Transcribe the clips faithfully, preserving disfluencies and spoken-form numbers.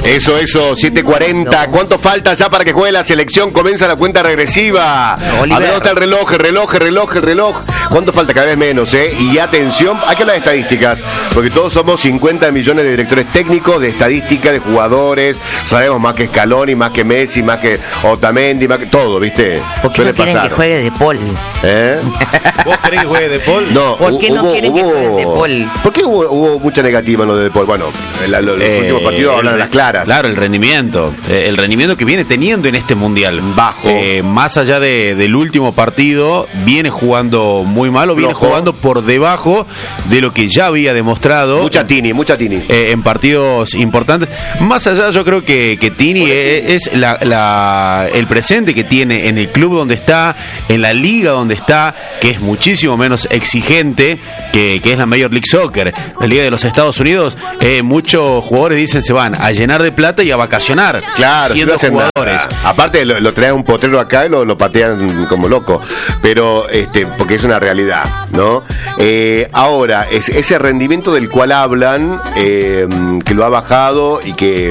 Eso, eso, siete cuarenta. ¿Cuánto falta ya para que juegue la selección? Comienza la cuenta regresiva. A ver, ¿dónde está el reloj, el reloj, el reloj, el reloj? ¿Cuánto falta? Cada vez menos, ¿eh? Y atención, hay que hablar de estadísticas, porque todos somos cincuenta millones de directores técnicos, de estadística, de jugadores. Sabemos más que Scaloni, más que Messi, más que Otamendi, más que todo, ¿viste? ¿Por qué Suele no quieren pasar. que juegue De Paul? ¿Eh? ¿Vos querés que juegue De Paul? No, ¿Por qué no hubo, quieren que hubo- juegue De Paul? ¿Por qué hubo, hubo mucha negativa en lo de De Paul? Bueno, en la- los Eh, últimos partidos el hablan de re- las claras. Claro, el rendimiento. Eh, el rendimiento que viene teniendo en este mundial. Bajo. Eh, más allá de, del último partido, viene jugando muy mal o viene Flojo. jugando por debajo de lo que ya había demostrado. Mucha Tini, mucha Tini. Eh, en partidos importantes. Más allá, yo creo que, que Tini eh, es la, la- el presente que tiene en el club donde está, en la liga donde está, que es muchísimo menos exigente que, que es la Major League Soccer, la liga de los Estados Unidos. Eh, muchos jugadores dicen se van a llenar de plata y a vacacionar. Claro, si siendo no hacen jugadores. nada. Aparte lo, lo traen un potrero acá y lo, lo patean como loco. Pero, este, porque es una realidad, ¿no? Eh, ahora, es, ese rendimiento del cual hablan, eh, que lo ha bajado y que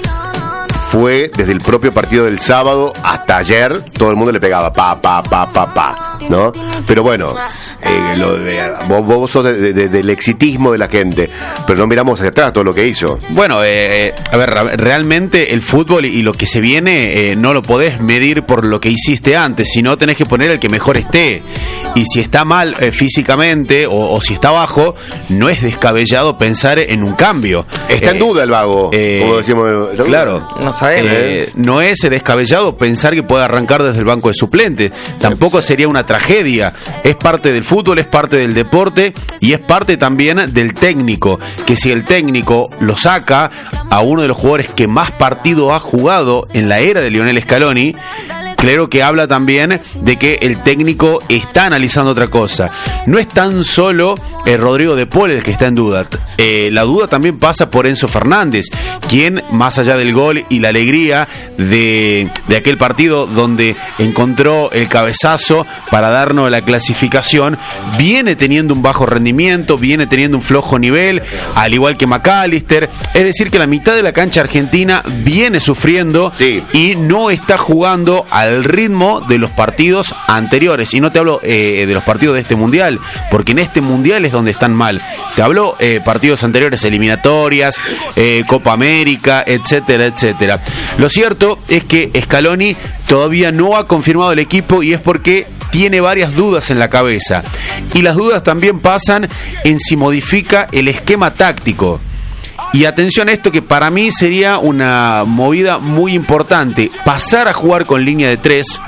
fue desde el propio partido del sábado hasta ayer, todo el mundo le pegaba pa, pa, pa, pa, pa, ¿no? Pero bueno, eh, lo de- vos, vos sos de- de- del exitismo de la gente, pero no miramos hacia atrás todo lo que hizo. Bueno, eh, eh, a ver, ra- realmente el fútbol y, y lo que se viene eh, no lo podés medir por lo que hiciste antes, sino tenés que poner el que mejor esté. Y si está mal eh, físicamente o, o si está bajo, no es descabellado pensar en un cambio. Está en Eh, duda el vago, eh, como decimos. ¿está en Claro. duda? No sabemos. Eh, no es descabellado pensar que puede arrancar desde el banco de suplentes. Tampoco sería una tragedia. Es parte del fútbol, es parte del deporte y es parte también del técnico. Que si el técnico lo saca a uno de los jugadores que más partido ha jugado en la era de Lionel Scaloni, claro que habla también de que el técnico está analizando otra cosa. No es tan solo eh, Rodrigo De Paul el que está en duda. Eh, la duda también pasa por Enzo Fernández, quien, más allá del gol y la alegría de, de aquel partido donde encontró el cabezazo para darnos la clasificación, viene teniendo un bajo rendimiento, viene teniendo un flojo nivel, al igual que McAllister. Es decir, que la mitad de la cancha argentina viene sufriendo Sí. y no está jugando al ritmo de los partidos anteriores. Y no te hablo eh, de los partidos de este mundial, porque en este mundial es donde están mal. Te hablo eh, partidos anteriores, eliminatorias, eh, Copa América, etcétera, etcétera. Lo cierto es que Scaloni todavía no ha confirmado el equipo y es porque tiene varias dudas en la cabeza. Y las dudas también pasan en si modifica el esquema táctico. Y atención a esto, que para mí sería una movida muy importante: pasar a jugar con línea de tres,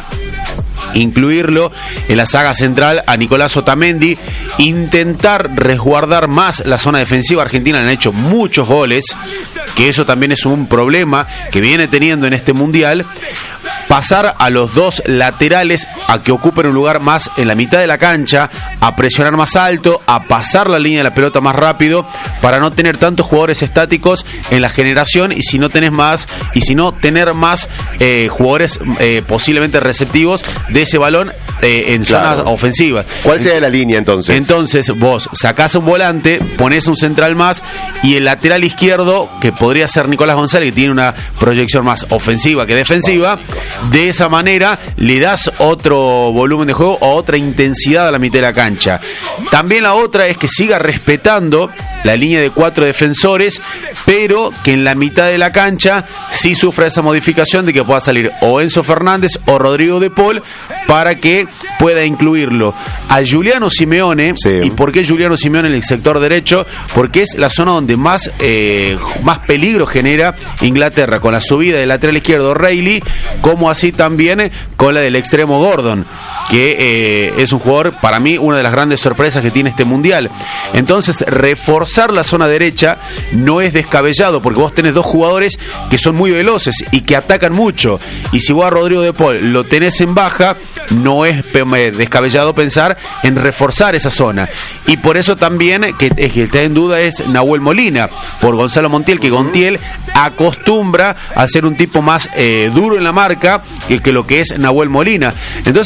incluirlo en la saga central a Nicolás Otamendi, intentar resguardar más la zona defensiva. Argentina le han hecho muchos goles, que eso también es un problema que viene teniendo en este mundial. Pasar a los dos laterales a que ocupen un lugar más en la mitad de la cancha, a presionar más alto, a pasar la línea de la pelota más rápido, para no tener tantos jugadores estáticos en la generación y si no tenés más y si no tener más eh, jugadores eh, posiblemente receptivos de ese balón eh, en Claro. zonas ofensivas. ¿Cuál sería la línea entonces? Entonces vos sacás un volante, ponés un central más y el lateral izquierdo, que podría ser Nicolás González, que tiene una proyección más ofensiva que defensiva. De esa manera le das otro volumen de juego o otra intensidad a la mitad de la cancha. También la otra es que siga respetando la línea de cuatro defensores, pero que en la mitad de la cancha sí sufra esa modificación de que pueda salir o Enzo Fernández o Rodrigo De Paul, para que pueda incluirlo a Giuliano Simeone. Sí. ¿Y por qué Giuliano Simeone en el sector derecho? Porque es la zona donde más, eh, más peligro genera Inglaterra, con la subida del lateral izquierdo Reilly, como así también con la del extremo Gordon, que eh, es un jugador, para mí, una de las grandes sorpresas que tiene este mundial. Entonces, reforzar la zona derecha no es descabellado, porque vos tenés dos jugadores que son muy veloces y que atacan mucho, y si vos a Rodrigo De Paul lo tenés en baja, no es pe- descabellado pensar en reforzar esa zona. Y por eso también que, es que está en duda es Nahuel Molina, por Gonzalo Montiel, que Montiel acostumbra a ser un tipo más eh, duro en la marca que, que lo que es Nahuel Molina. Entonces, bueno,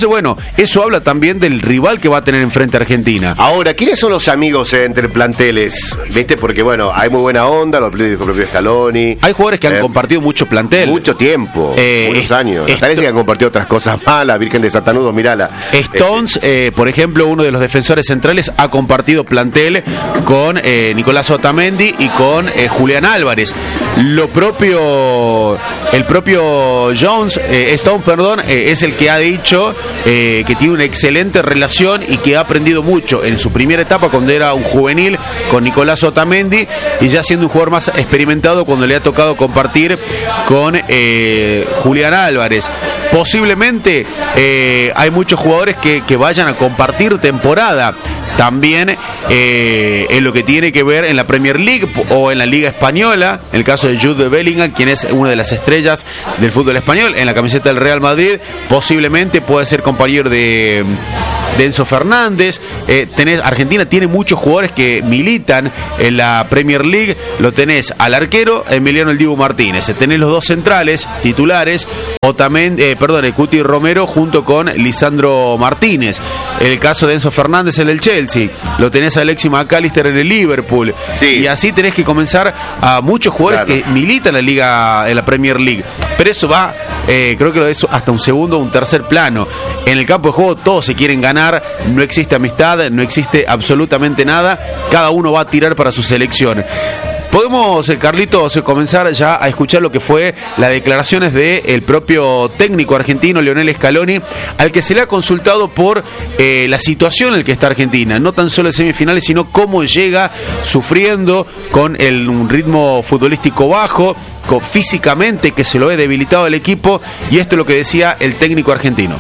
eso habla también del rival que va a tener enfrente a Argentina. Ahora, ¿quiénes son los amigos eh, entre planteles? ¿Viste? Porque, bueno, hay muy buena onda, los propio Scaloni. Hay jugadores que han eh, compartido mucho plantel. Mucho tiempo, eh, muchos años. Est- Parece que han compartido otras cosas malas, Virgen de Satanudo, mirala. Stones, este. eh, por ejemplo, uno de los defensores centrales, ha compartido plantel con eh, Nicolás Otamendi y con eh, Julián Álvarez. Lo propio, el propio Jones, eh, Stone, perdón, eh, es el que ha dicho eh, que tiene una excelente relación y que ha aprendido mucho en su primera etapa cuando era un juvenil con Nicolás Otamendi y ya siendo un jugador más experimentado cuando le ha tocado compartir con eh, Julián Álvarez. Posiblemente eh, hay muchos jugadores que, que vayan a compartir temporada también eh, en lo que tiene que ver en la Premier League o en la Liga Española, en el caso de Jude Bellingham, quien es una de las estrellas del fútbol español, en la camiseta del Real Madrid, posiblemente puede ser compañero de, de Enzo Fernández. eh, tenés, Argentina tiene muchos jugadores que militan en la Premier League. Lo tenés al arquero Emiliano El Dibu Martínez, tenés los dos centrales titulares, o también, eh, perdón, el Cuti Romero junto con Lisandro Martínez. El caso de Enzo Fernández en el Chelsea, lo tenés a Alexis McAllister en el Liverpool, sí. Y así tenés que comenzar a muchos jugadores claro. que militan en la liga, en la Premier League. Pero eso va, eh, creo que lo es hasta un segundo o un tercer plano. En el campo de juego todos se quieren ganar, no existe amistad, no existe absolutamente nada, cada uno va a tirar para su selección. Podemos, Carlitos, comenzar ya a escuchar lo que fue las declaraciones del propio técnico argentino, Lionel Scaloni, al que se le ha consultado por eh, la situación en la que está Argentina, no tan solo en semifinales, sino cómo llega sufriendo con el, un ritmo futbolístico bajo, con, físicamente que se lo he debilitado al equipo, y esto es lo que decía el técnico argentino.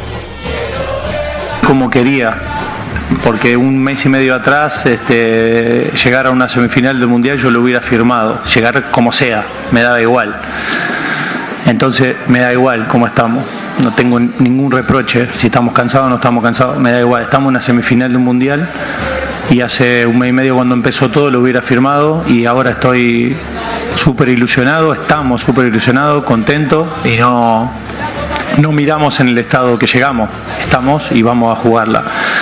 Como quería, porque un mes y medio atrás este, llegar a una semifinal del Mundial yo lo hubiera firmado, llegar como sea, me daba igual. Entonces me da igual cómo estamos, no tengo ningún reproche, si estamos cansados o no estamos cansados, me da igual, estamos en una semifinal del Mundial y hace un mes y medio cuando empezó todo lo hubiera firmado y ahora estoy súper ilusionado, estamos súper ilusionados, contentos y no, no miramos en el estado que llegamos, estamos y vamos a jugarla.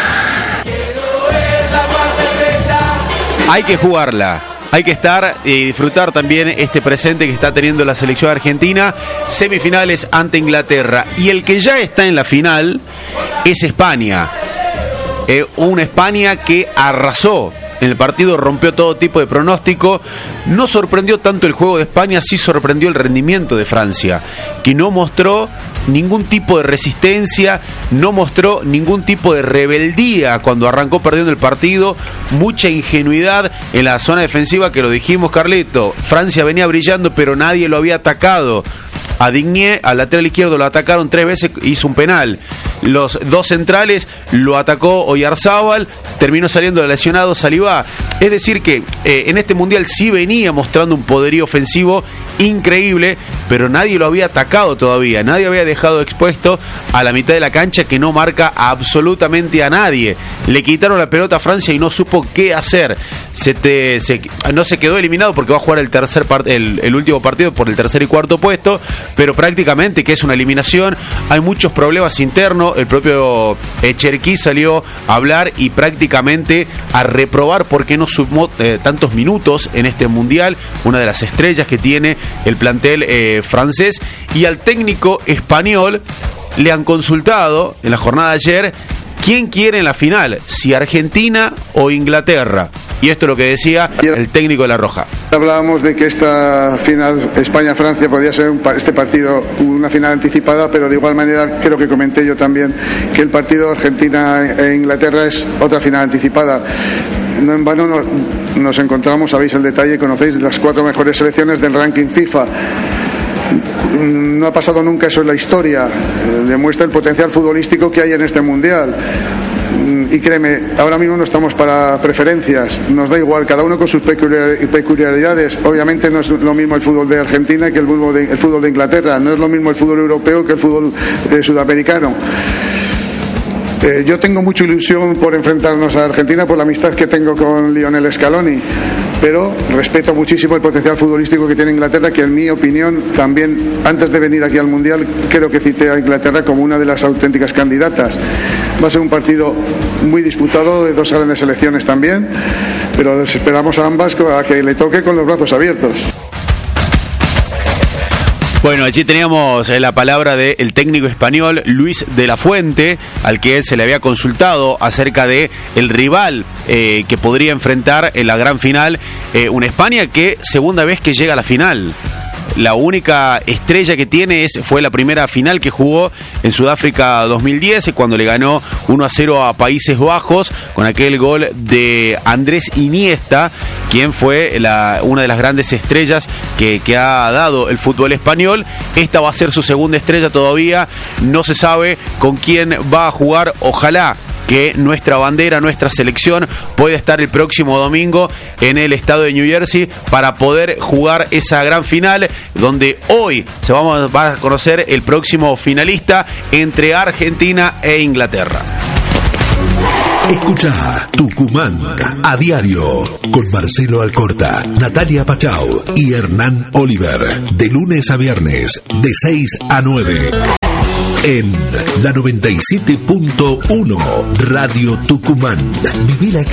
Hay que jugarla, hay que estar y disfrutar también este presente que está teniendo la selección argentina. Semifinales ante Inglaterra. Y el que ya está en la final es España. Eh, una España que arrasó en el partido, rompió todo tipo de pronóstico. No sorprendió tanto el juego de España, sí sorprendió el rendimiento de Francia, que no mostró ningún tipo de resistencia, no mostró ningún tipo de rebeldía cuando arrancó perdiendo el partido, mucha ingenuidad en la zona defensiva, que lo dijimos, Carlito. Francia venía brillando, pero nadie lo había atacado. A Digné, al lateral izquierdo, lo atacaron tres veces, hizo un penal. Los dos centrales lo atacó Oyarzábal, terminó saliendo lesionado Saliba. Es decir que eh, en este mundial sí venía mostrando un poderío ofensivo increíble, pero nadie lo había atacado todavía, nadie había dejado expuesto a la mitad de la cancha, que no marca absolutamente a nadie. Le quitaron la pelota a Francia y no supo qué hacer. Se te, se, no se quedó eliminado porque va a jugar el tercer part, el, el último partido por el tercer y cuarto puesto, pero prácticamente que es una eliminación. Hay muchos problemas internos. El propio eh, Cherkí salió a hablar y prácticamente a reprobar por qué no sumó eh, tantos minutos en este mundial, una de las estrellas que tiene el plantel eh, francés. Y al técnico español le han consultado en la jornada de ayer quién quiere en la final, si Argentina o Inglaterra. Y esto es lo que decía el técnico de La Roja. Hablábamos de que esta final España-Francia podía ser un, este partido una final anticipada, pero de igual manera creo que comenté yo también que el partido Argentina-Inglaterra es otra final anticipada. No en vano nos, nos encontramos, sabéis el detalle, conocéis las cuatro mejores selecciones del ranking FIFA. No ha pasado nunca eso en la historia. Demuestra el potencial futbolístico que hay en este mundial. Y créeme, ahora mismo no estamos para preferencias, nos da igual, cada uno con sus peculiaridades. Obviamente no es lo mismo el fútbol de Argentina que el fútbol de, el fútbol de Inglaterra, no es lo mismo el fútbol europeo que el fútbol eh, sudamericano. Eh, yo tengo mucha ilusión por enfrentarnos a Argentina por la amistad que tengo con Lionel Scaloni. pero respeto muchísimo el potencial futbolístico que tiene Inglaterra, que en mi opinión también, antes de venir aquí al Mundial, creo que cité a Inglaterra como una de las auténticas candidatas. Va a ser un partido muy disputado, de dos grandes selecciones también, pero les esperamos a ambas a que le toque con los brazos abiertos. Bueno, allí teníamos la palabra del técnico español Luis de la Fuente, al que se le había consultado acerca de el rival eh, que podría enfrentar en la gran final, eh, una España que segunda vez que llega a la final. La única estrella que tiene es, fue la primera final que jugó en Sudáfrica dos mil diez, cuando le ganó uno a cero a Países Bajos con aquel gol de Andrés Iniesta, quien fue la, una de las grandes estrellas que, que ha dado el fútbol español. Esta va a ser su segunda estrella todavía, no se sabe con quién va a jugar. Ojalá que nuestra bandera, nuestra selección pueda estar el próximo domingo en el estado de New Jersey para poder jugar esa gran final, donde hoy se vamos, va a conocer el próximo finalista entre Argentina e Inglaterra. Escucha Tucumán a diario con Marcelo Alcorta, Natalia Pachau y Hernán Oliver, de lunes a viernes de seis a nueve. En la noventa y siete punto uno Radio Tucumán. Viví la